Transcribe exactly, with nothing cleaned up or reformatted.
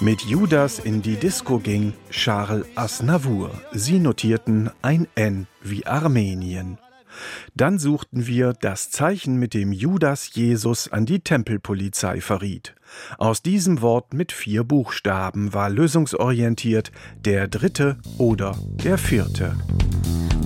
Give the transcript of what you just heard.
Mit Judas in die Disco ging Charles Aznavour. Sie notierten ein N wie Armenien. Dann suchten wir das Zeichen, mit dem Judas Jesus an die Tempelpolizei verriet. Aus diesem Wort mit vier Buchstaben war lösungsorientiert der dritte oder der vierte.